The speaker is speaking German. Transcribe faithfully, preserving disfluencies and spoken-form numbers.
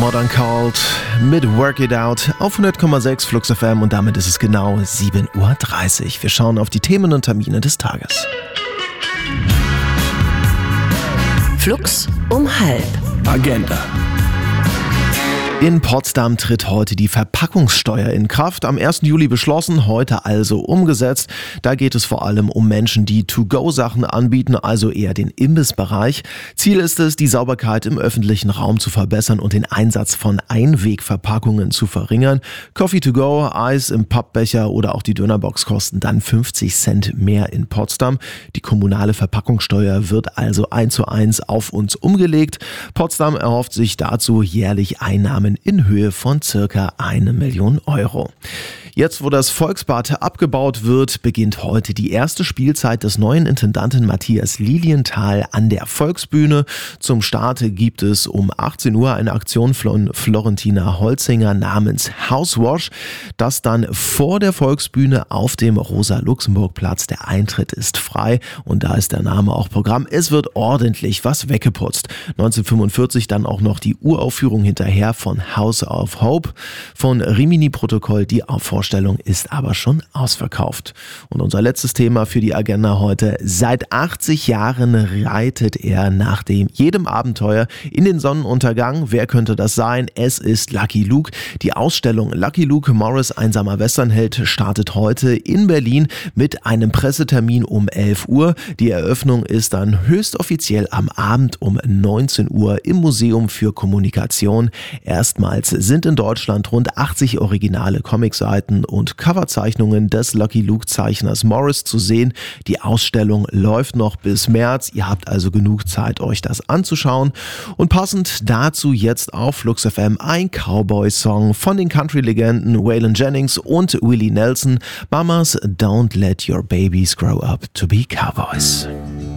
Modern Cold mit Work It Out auf hundert Komma sechs Flux F M und damit ist es genau sieben Uhr dreißig. Wir schauen auf die Themen und Termine des Tages. Flux um halb. Agenda. In Potsdam tritt heute die Verpackungssteuer in Kraft. Am ersten Juli beschlossen, heute also umgesetzt. Da geht es vor allem um Menschen, die To-Go-Sachen anbieten, also eher den Imbissbereich. Ziel ist es, die Sauberkeit im öffentlichen Raum zu verbessern und den Einsatz von Einwegverpackungen zu verringern. Coffee to go, Eis im Pappbecher oder auch die Dönerbox kosten dann fünfzig Cent mehr in Potsdam. Die kommunale Verpackungssteuer wird also eins zu eins auf uns umgelegt. Potsdam erhofft sich dazu jährlich Einnahmen in Höhe von circa eine Million Euro. Jetzt, wo das Volksbad abgebaut wird, beginnt heute die erste Spielzeit des neuen Intendanten Matthias Lilienthal an der Volksbühne. Zum Start gibt es um achtzehn Uhr eine Aktion von Florentina Holzinger namens Housewash, das dann vor der Volksbühne auf dem Rosa-Luxemburg-Platz. Der Eintritt ist frei und da ist der Name auch Programm. Es wird ordentlich was weggeputzt. neunzehnhundertfünfundvierzig dann auch noch die Uraufführung hinterher von House of Hope von Rimini Protokoll. Die Vorstellung ist aber schon ausverkauft. Und unser letztes Thema für die Agenda heute. Seit achtzig Jahren reitet er nach dem jedem Abenteuer in den Sonnenuntergang. Wer könnte das sein? Es ist Lucky Luke. Die Ausstellung Lucky Luke Morris, einsamer Westernheld, startet heute in Berlin mit einem Pressetermin um elf Uhr. Die Eröffnung ist dann höchst offiziell am Abend um neunzehn Uhr im Museum für Kommunikation. Erstmals sind in Deutschland rund achtzig originale Comicseiten und Coverzeichnungen des Lucky Luke Zeichners Morris zu sehen. Die Ausstellung läuft noch bis März. Ihr habt also genug Zeit, euch das anzuschauen. Und passend dazu jetzt auf Flux F M ein Cowboy-Song von den Country-Legenden Waylon Jennings und Willie Nelson. Mamas, don't let your babies grow up to be cowboys.